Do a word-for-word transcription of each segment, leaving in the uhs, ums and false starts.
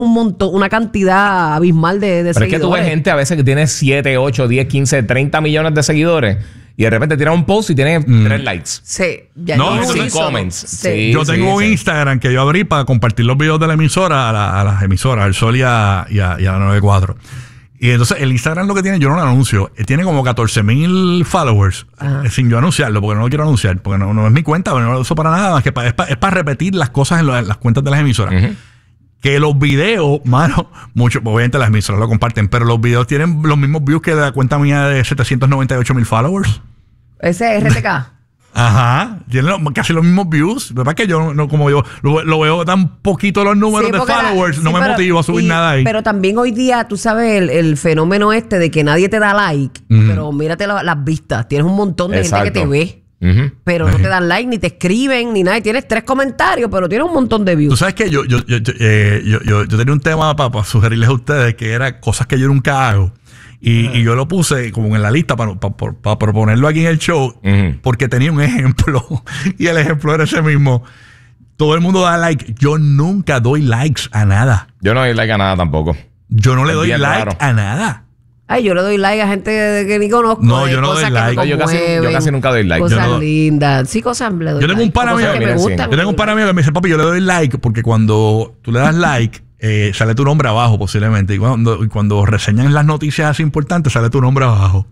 un montón, una cantidad abismal de, de Pero seguidores. es que tú ves gente a veces que tiene siete, ocho, diez, quince, treinta millones de seguidores y de repente tira un post y tiene Mm. tres likes. Sí. Ya No, no eso Sin es- comments. Sí. Sí, Yo sí, tengo un sí. Instagram que yo abrí para compartir los videos de la emisora a, la- a las emisoras, al Sol y a, y a, y a la noventa y cuatro. Y entonces el Instagram lo que tiene, yo no lo anuncio, eh, tiene como catorce mil followers Ajá. eh, sin yo anunciarlo, porque no lo quiero anunciar, porque no, no es mi cuenta, pero no lo uso para nada más que pa- es para es para repetir las cosas en, lo- en las cuentas de las emisoras. Ujú. Que los videos, mano, mucho, obviamente las emisoras lo comparten, pero los videos tienen los mismos views que la cuenta mía de setecientos noventa y ocho mil followers. Ese es R T K. Ajá, tienen lo- casi los mismos views. Lo que pasa es que yo, no, como yo lo, lo veo tan poquito los números Sí, de porque la- followers, sí, no me pero- motivo a subir y- nada ahí. Pero también hoy día, tú sabes, el, el fenómeno este de que nadie te da like, Ujú. pero mírate la- las vistas. Tienes un montón de gente que Exacto. te ve, Ujú. pero no te dan like, ni te escriben, ni nada. Y tienes tres comentarios, pero tienes un montón de Tú views. sabes que yo, yo, yo, yo, eh, yo, yo- yo tenía un tema para sugerirles a ustedes que era cosas que yo nunca hago. Y, y yo lo puse como en la lista para proponerlo aquí en el show, Ujú. porque tenía un ejemplo. Y el ejemplo era ese mismo. Todo el mundo da like. Yo nunca doy likes a nada. Yo no doy like a nada tampoco. Yo no le Es doy bien like raro. a nada. Ay, yo le doy like a gente que ni conozco. No, de yo no cosas doy que me like. Yo casi- yo conmueven, casi nunca doy like. Cosas Yo no- lindas. Sí, cosas le doy Yo tengo un like. pana Cosas mío- que me Mira, gustan. Yo tengo un pana mío que me dice, papi, yo le doy like porque cuando tú le das like, eh, sale tu nombre abajo posiblemente. Y cuando, y cuando reseñan las noticias así importantes, sale tu nombre abajo.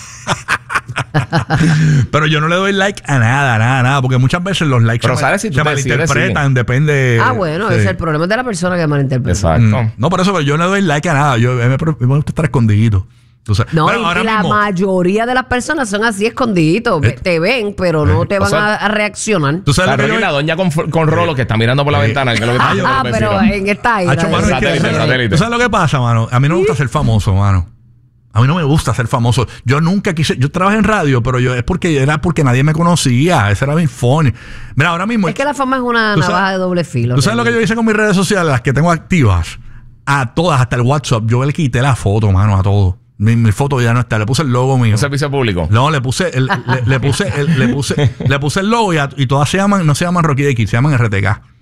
Pero yo no le doy like a nada, nada, nada. Porque muchas veces los likes Pero se, sabes si tú se te- si te malinterpretan, depende. Ah, bueno, sí. ese es el problema de la persona que malinterpreta. Exacto. Mm. No, por eso pero yo no le doy like a nada. Yo a mí me, me gusta estar escondidito. Entonces, No, bueno, y ahora la mismo, mayoría de las personas son así escondiditos. Ve- Eh, te ven, pero no te o van sea, a, a reaccionar. tú sabes La, lo que Rocky, yo- la doña con, con Rolo que está mirando por la Eh, ventana. Que es lo que está Ah, haciendo ah, con el pero vecino. en esta Hacho, era. mano, es que- Satélite, satélite. ¿Tú sabes lo que pasa, mano? A mí no me gusta ser famoso, mano. A mí no me gusta ser famoso. Yo nunca quise... Yo trabajé en radio, pero yo es porque era porque nadie me conocía. Ese era mi phone. Mira, ahora mismo... Es que la fama es una ¿Tú navaja sabes- de doble filo. ¿Tú sabes lo que yo hice con mis redes sociales? Las que tengo activas. A todas, hasta el WhatsApp. Yo le quité la foto, mano, a todo. Mi, mi foto ya no está. Le puse el logo mío. Un servicio público. No, le puse el, le, le puse el, le puse le puse el logo y, a- y todas se llaman, no se llaman Rocky X, se llaman R T K.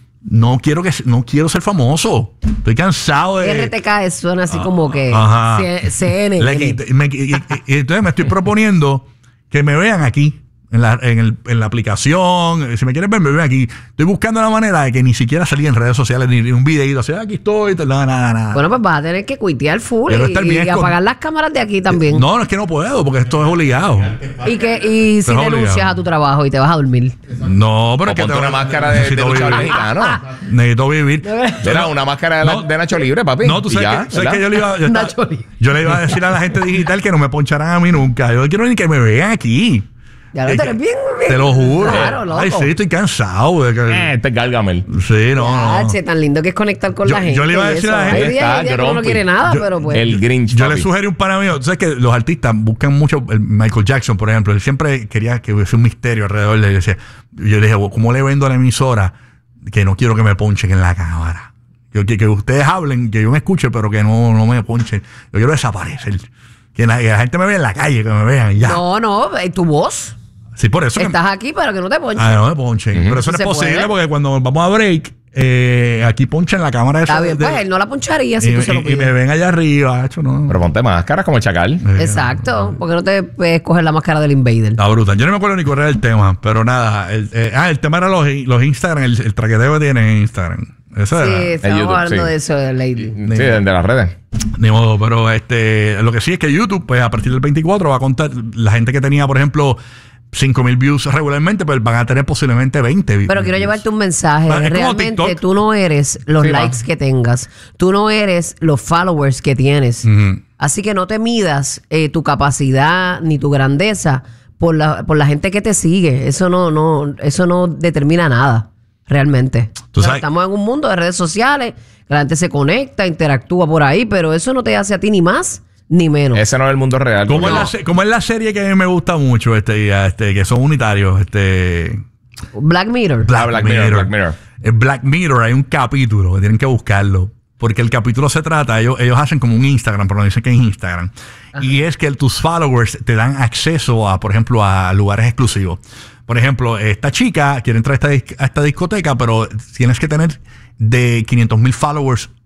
No quiero que no quiero ser famoso. Estoy cansado de R T K suena así como que Ajá. C- C N. Le quité- me- y, y- y entonces me estoy proponiendo que me vean aquí. En la, en, el, en la aplicación, si me quieres ver, me ven aquí. Estoy buscando la manera de que ni siquiera salí en redes sociales, ni, ni un videito así, "Ah, aquí estoy, tal", nada, nada, nada. Bueno, pues vas a tener que cuitear full Quiero y, estar bien y escond- apagar las cámaras de aquí también. No, no es que no puedo, porque esto es obligado. Y que y si Pero es renuncias obligado. a tu trabajo y te vas a dormir. No, pero O es que ponte tengo- una máscara de, de necesito luchador vivir. mexicano. Necesito vivir. Era una máscara de, la- No. de Nacho Libre, papi. No, tú Y sabes, ya, que, sabes ¿verdad? que yo le iba yo, estaba- Nacho Libre. yo le iba a decir a la gente digital que no me poncharan a mí nunca. Yo quiero ni que me vean aquí. Ya lo Es tenés que- bien, bien. Te lo juro. Claro, loco. Ay, sí, estoy cansado. De que, Eh, este es Gargamel. sí, no, Ah, no. che, tan lindo que es conectar con Yo- la gente. yo le iba a y decir eso. a la gente- Hay días, hay Ahí días está, que uno no Grumpy. quiere nada, Yo- pero pues. El Grinch, Yo le papi. sugerí a un pana mío. Tú sabes que los artistas buscan mucho. El Michael Jackson, por ejemplo, él siempre quería que hubiese un misterio alrededor de él. Decía, yo le dije, ¿cómo le vendo a la emisora que no quiero que me ponchen en la cámara? Yo, que, que ustedes hablen, que yo me escuche, pero que no, no me ponchen. Yo quiero desaparecer. Que la, que la gente me vea en la calle, que me vean y ya. No, no, eh, tu voz. Sí, por eso que. Estás aquí para que no te ponches. Ah, no me ponchen. Ujú. Pero eso no ¿Se es posible puede? porque cuando vamos a break, eh, aquí ponchan la cámara Está esa bien, de- pues él no la poncharía si y, tú se lo y- y me pides. ven allá arriba, hecho, no. Pero ponte máscaras como el chacal. Eh, Exacto, porque no te puedes coger la máscara del invader. Está brutal. Yo no me acuerdo ni cuál era el tema, pero nada. El, eh, ah, el tema era los, los Instagram, el, el traqueteo que tienen en Instagram. Eso Sí, era. estamos YouTube, hablando sí. de eso, de Lady. Sí, de, de las redes. Ni modo, pero este, lo que sí es que YouTube, pues a partir del veinticuatro va a contar la gente que tenía, por ejemplo, cinco mil views regularmente, pues van a tener posiblemente veinte. Pero quiero llevarte un mensaje. Ah, es como Realmente TikTok. tú no eres los Sí, likes va. que tengas. Tú no eres los followers que tienes. Ujú. Así que no te midas eh, tu capacidad ni tu grandeza por la, por la gente que te sigue. Eso no, no, eso no determina nada, realmente. Tú Pero sabes- estamos en un mundo de redes sociales, que la gente se conecta, interactúa por ahí, pero eso no te hace a ti ni más ni menos. Ese no es el mundo real. ¿Cómo, es No. la, se- cómo es la serie que a mí me gusta mucho, este, y, este, que son unitarios? Este, Black Mirror. Ah, Black Mirror, Black Mirror. En Black Mirror hay un capítulo que tienen que buscarlo. Porque el capítulo se trata, ellos, ellos hacen como un Instagram, pero no dicen que es Instagram. Y es que tus followers te dan acceso a, por ejemplo, a lugares exclusivos. Por ejemplo, esta chica quiere entrar a esta, dis- a esta discoteca, pero tienes que tener de quinientos mil followers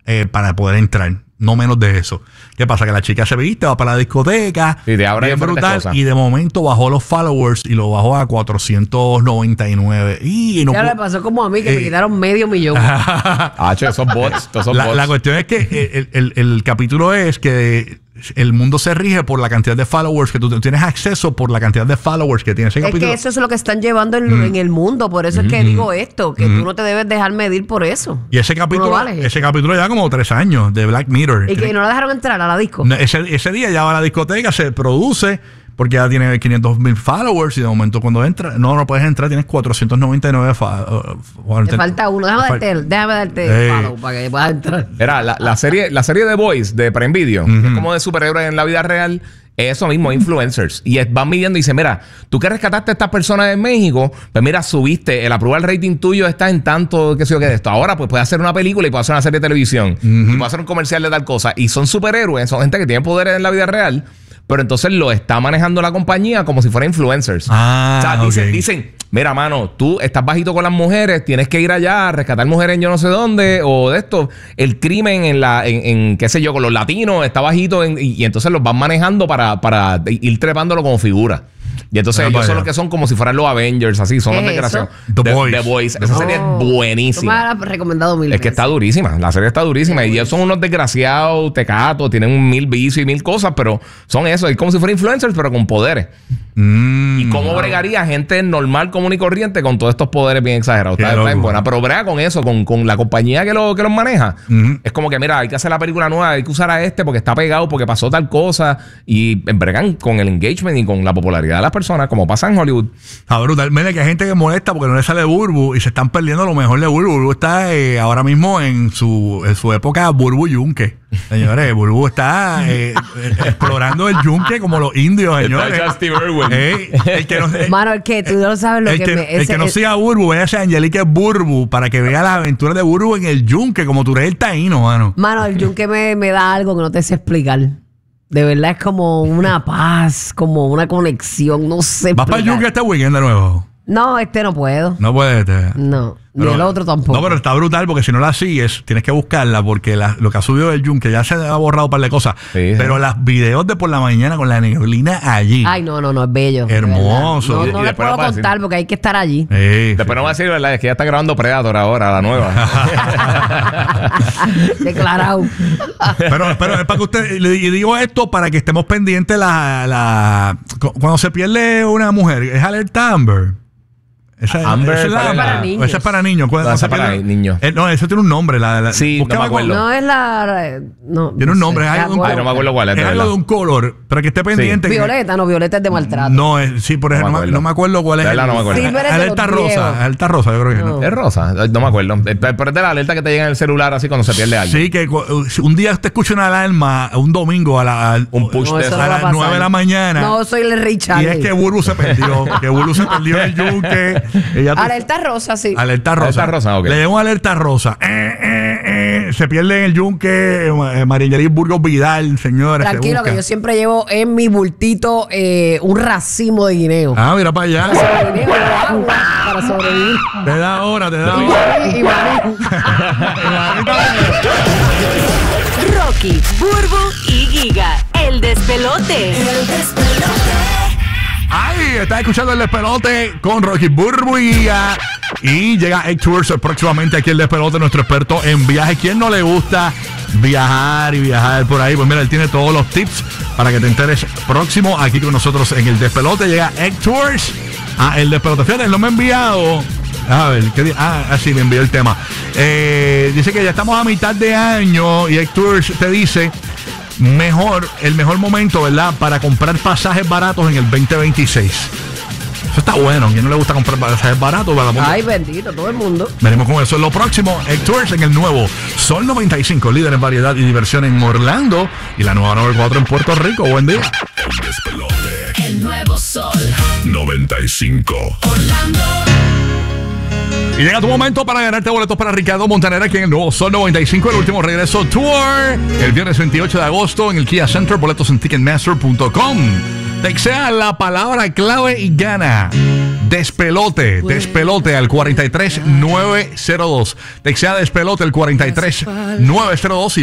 eh, para poder entrar. No menos de eso. ¿Qué pasa? Que la chica se viste, va para la discoteca. Y te abre bien diferentes brutal. cosas. Y de momento bajó los followers y lo bajó a cuatrocientos noventa y nueve. Y no Ya pu- le pasó como a mí, que Eh. me quitaron medio millón. Ah, che, esos bots, todos esos la, bots. la cuestión es que el, el- el capítulo es que el mundo se rige por la cantidad de followers que tú tienes acceso por la cantidad de followers que tienes. Ese Es capítulo, que eso es lo que están llevando en, en el mundo. Por eso es que digo esto, que tú no te debes dejar medir por eso. y ese capítulo, No vale. ese capítulo lleva como tres años de Black Mirror. Y que no la dejaron entrar a la disco. No, Ese, ese día ya va a la discoteca, se produce, porque ya tiene quinientos mil followers y de momento cuando entra, no, no puedes entrar, tienes cuatrocientos noventa y nueve followers. Te falta uno. Déjame Te darte, déjame darte Eh. follow para que puedas entrar. Era la, la serie, la serie de Boys de Prime Video, que es como de superhéroes en la vida real. Eso mismo, influencers. Y es- van midiendo y dicen, mira, tú que rescataste a estas personas de México, pues mira, subiste, el approval rating tuyo está en tanto, qué sé yo qué de esto. Ahora, pues puedes hacer una película y puedes hacer una serie de televisión. Y puedes hacer un comercial de tal cosa. Y son superhéroes, son gente que tiene poderes en la vida real, pero entonces lo está manejando la compañía como si fueran influencers. Ah, o sea, dicen, ok. dicen, mira, mano, tú estás bajito con las mujeres, tienes que ir allá a rescatar mujeres en yo no sé dónde, o de esto, el crimen en la, en, en, qué sé yo, con los latinos está bajito, en- y, y entonces los van manejando para, para ir trepándolo como figura. Y entonces Mira ellos para son allá. los que son como si fueran los Avengers, así, son ¿Qué los es desgraciados. eso? The Boys. The Boys. Esa serie es Oh, Tú me buenísima. has recomendado mil Es que veces. está durísima, la serie está durísima. Y ellos son unos desgraciados, tecatos, tienen un mil vicios y mil cosas, pero son eso. Es como si fueran influencers, pero con poderes. Mm. ¿Y cómo bregaría gente normal, común y corriente con todos estos poderes bien exagerados? Qué Está, está bien loco. buena. Pero brega con eso, con, con la compañía que, lo, que los maneja. Ujú. Es como que, mira, hay que hacer la película nueva, hay que usar a este porque está pegado, porque pasó tal cosa. Y bregan con el engagement y con la popularidad de las personas, como pasa en Hollywood. Está brutal. Mira que hay gente que molesta porque no le sale Burbu y se están perdiendo lo mejor de Burbu. Burbu está eh, ahora mismo en su, en su época Burbu Yunque. Señores, Burbu está eh, eh, explorando el yunque como los indios, señores. Está Steve Irwin. Eh, el que no, eh, Mano, el que tú no sabes lo el que, que, me... el ese- que no ese- siga a Burbu, véase a Angelique Burbu para que vea las aventuras de Burbu en el yunque, como tú eres el taíno, mano. Mano, el yunque me, me da algo que no te sé explicar. De verdad es como una paz, como una conexión, no sé. ¿Vas para el explicar. yunque este weekend de nuevo? No, este no puedo. No puedes. Este. No, ni Pero- el otro tampoco. No, pero está brutal porque si no la sigues, tienes que buscarla porque la- lo que ha subido el yunque ya se ha borrado un par de cosas. Sí, sí. Pero las videos de por la mañana con la neblina allí. Ay, no, no, no, es bello. de Hermoso. verdad. Y- No, no y le después puedo no puedo contar porque hay que estar allí. Eh, Después no va a decir, ¿verdad? Es que ya está grabando Predator ahora, la nueva. Declarado. pero, pero es para que usted, le- y digo esto para que estemos pendientes la, la cu- cuando se pierde una mujer, es alerta Amber. Esa, Amber esa es la- para- para la- niños. esa es para niños. Cuando No, esa se para pierde- niños. Eh, no, eso tiene un nombre. La, la- Sí, no me búscame acuerdo. No es la... No, Tiene no un sé. nombre. Hay Ya, un- bueno. Ay, no me acuerdo cuál es, de Es algo verdad. de un color, pero que esté pendiente. que- Violeta, no, Violeta es de maltrato. No, es, sí, por No me ejemplo, no, me- acuerdo. no me acuerdo cuál es. De verdad, el- no me acuerdo. Sí, pero es de alerta los rosa, viejos. alerta rosa, yo creo que No. no. Es rosa, no me acuerdo. Eh, Pero es de la alerta que te llega en el celular así cuando se pierde algo. Sí, que cu- un día usted escucha una alarma un domingo a, la, al- Un push No, de eso eso. no a va a las pasar. nueve de la mañana. No, soy el Rey Y Charlie. es que Burbu se perdió. Que Burbu se perdió en el yunque. Ella- Alerta rosa, sí. Alerta rosa. Alerta rosa, ok. Le llegó alerta rosa. Eh, eh, eh. Se pierde en el yunque. Eh, María Angelique Burgos Vidal, señores. se Tranquilo, busca. que yo siempre llevo en mi bultito eh, un racimo de guineo. Ah, mira para allá. Para guineo, agua, para sobrevivir. Te da hora, te da hora. Y, y maní. Rocky, Burbu y Giga, el despelote. El despelote. Ay, estás escuchando el despelote con Rocky Burbu y Guía. Y llega X-Tours próximamente aquí el despelote, nuestro experto en viajes. ¿Quién no le gusta viajar y viajar por ahí? Pues mira, él tiene todos los tips para que te enteres próximo aquí con nosotros en el despelote. Llega X-Tours a el despelote. Fíjate, él no me ha enviado. A ver, ¿qué di- ah, ah, sí, me envió el tema. Eh, dice que ya estamos a mitad de año y X-Tours te dice mejor, el mejor momento, ¿verdad? Para comprar pasajes baratos en el veinte veintiséis. Eso está bueno. ¿A quién no le gusta comprar pasajes baratos? Para la Ay, bendito, todo el mundo. Veremos con eso. Lo próximo, X-Tours en el nuevo Sol noventa y cinco, líder en variedad y diversión en Orlando y la nueva noventa y cuatro en Puerto Rico. Buen día. El despelote. El nuevo sol. noventa y cinco. Y llega tu momento para ganarte boletos para Ricardo Montaner aquí en el nuevo Sol noventa y cinco, el último regreso tour, el viernes veintiocho de agosto en el Kia Center, boletos en ticketmaster punto com. Textea la palabra clave y gana Despelote, despelote al cuarenta y tres nueve cero dos. Textea despelote el cuarenta y tres nueve cero dos.